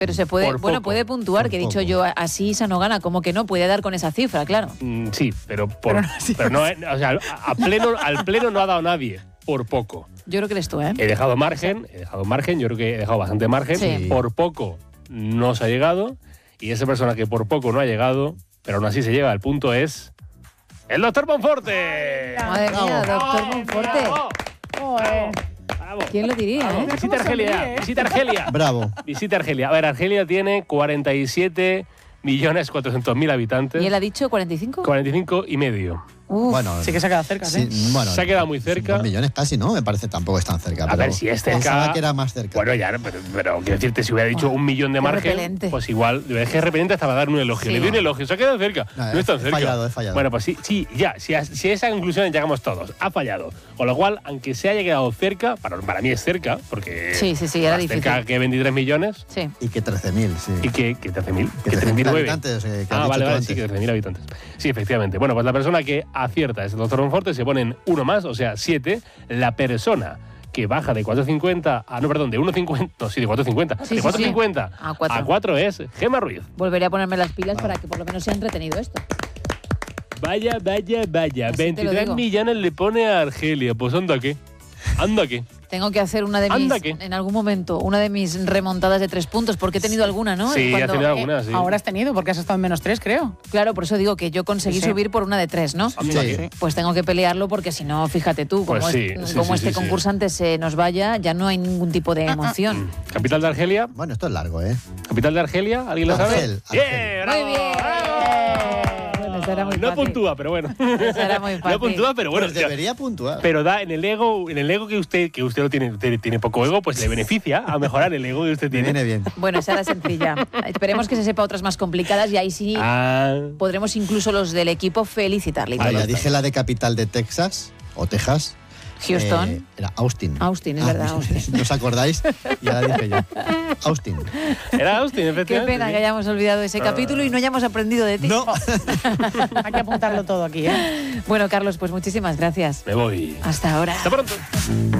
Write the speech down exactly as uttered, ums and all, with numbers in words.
Pero se puede, Por bueno, poco. puede puntuar, Por que he dicho poco. yo, así Isa no gana, como que no, puede dar con esa cifra, claro. Mm, sí, pero, por, Pero no, sí, pero no, eh, o sea, a pleno, al pleno no ha dado nadie, por poco. Yo creo que eres tú, ¿eh? He dejado margen, he dejado margen, yo creo que he dejado bastante margen. Sí. Por poco no se ha llegado, y esa persona que por poco no ha llegado, pero aún así se llega, el punto es el doctor Monforte. Madre mía, doctor Monforte. ¡Bravo! Joder. ¡Bravo! ¿Quién lo diría, Bravo. eh? Visita ¿Cómo Argelia, sonríe, eh? visita Argelia. Bravo. Visita Argelia. A ver, Argelia tiene cuarenta y siete millones cuatrocientos mil habitantes. ¿Y él ha dicho cuarenta y cinco? cuarenta y cinco y medio. Uf, Bueno, Sí que se ha quedado cerca, sí, ¿sí? bueno, Se ha quedado muy cerca. Dos millones casi, ¿no? Me parece tampoco es tan cerca. A pero ver, si es cerca- Pensaba que era más cerca. Bueno, ya, pero, pero quiero decirte, si hubiera dicho un millón de qué margen, repelente. pues igual, es que es repelente hasta va a dar un elogio. Sí. Le doy un elogio, se ha quedado cerca. No, No, es tan he cerca. fallado, he fallado. Bueno, pues sí, sí, ya, si a, si a esa conclusión llegamos todos, ha fallado. Con lo cual, aunque se haya quedado cerca, para, para mí es cerca, porque Sí, sí, sí, era más difícil. cerca que veintitrés millones sí. Y que trece mil, sí. y que, que trece mil, Que que trece mil nueve. habitantes, eh, que has Ah, dicho vale, tú vale, antes. sí, que trece mil habitantes. Sí, efectivamente. Bueno, pues la persona que acierta es el doctor Monforte, se ponen uno más, o sea, siete. La persona que baja de cuatro cincuenta a, no, perdón, de uno cincuenta, no, sí, de cuatro cincuenta, Sí, sí, de cuatro cincuenta sí. A cuatro. a cuatro es Gemma Ruiz. Volveré a ponerme las pilas para que por lo menos sea entretenido esto. Vaya, vaya, vaya. Así te lo veintitrés digo. millones le pone a Argelia. Pues anda qué. Anda qué. Tengo que hacer una de mis, Anda, ¿qué? en algún momento, una de mis remontadas de tres puntos, porque he tenido alguna, ¿no? Sí, Cuando- ha tenido eh, algunas, sí. Ahora has tenido, porque has estado en menos tres, creo. Claro, por eso digo que yo conseguí Sí, sí. subir por una de tres, ¿no? Anda Sí. qué. Pues tengo que pelearlo porque si no, fíjate tú, como, Pues sí, es- sí, como sí, este sí, sí. concursante se nos vaya, ya no hay ningún tipo de emoción. Capital de Argelia. Bueno, esto es largo, ¿eh? Capital de Argelia. ¿Alguien lo sabe? Argel, Bien, Argel. bravo, Muy bien. bravo. Bueno, esa era muy No fácil. puntúa, pero bueno. Esa era muy No fácil. puntúa, pero bueno. Pues debería puntuar. Pero da en el ego, en el ego que usted, que usted lo tiene, tiene, tiene poco ego, pues le beneficia a mejorar el ego que usted Me tiene. viene bien. Bueno, esa era sencilla. Esperemos que se sepa otras más complicadas y ahí sí Ah, podremos incluso los del equipo felicitarle. y Ah, todo. ya dije la de capital de Texas, o Texas. Houston. Eh, era Austin. Austin, es verdad, Austin. ¿No os acordáis? Ya la dije yo. Austin. era Austin, Qué efectivamente. pena sí. que hayamos olvidado ese capítulo y no hayamos aprendido de ti. No. Hay que apuntarlo todo aquí, ¿eh? Bueno, Carlos, pues muchísimas gracias. Me voy. Hasta ahora. Hasta pronto.